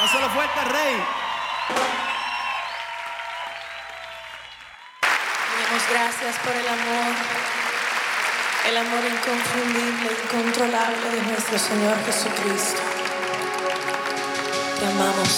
Dáselo fuerte, Rey. Damos gracias por el amor inconfundible, incontrolable de nuestro Señor Jesucristo. Te amamos.